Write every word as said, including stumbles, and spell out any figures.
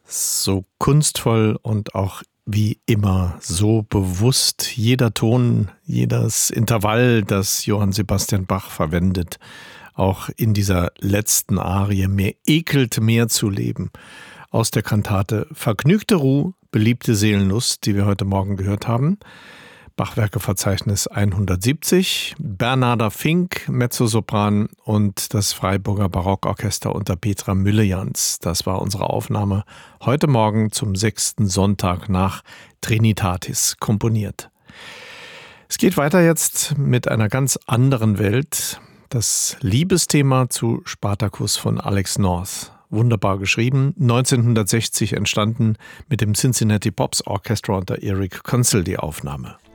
So kunstvoll und auch wie immer so bewusst jeder Ton, jedes Intervall, das Johann Sebastian Bach verwendet, auch in dieser letzten Arie Mir ekelt mehr zu leben, aus der Kantate Vergnügte Ruh, beliebte Seelenlust, die wir heute Morgen gehört haben. Bachwerkeverzeichnis hundertsiebzig, Bernarda Fink, Mezzosopran und das Freiburger Barockorchester unter Petra Müllejans. Das war unsere Aufnahme heute Morgen zum sechsten Sonntag nach Trinitatis komponiert. Es geht weiter jetzt mit einer ganz anderen Welt. Das Liebesthema zu Spartacus von Alex North. Wunderbar geschrieben, neunzehnhundertsechzig entstanden mit dem Cincinnati Pops Orchestra unter Eric Consul die Aufnahme.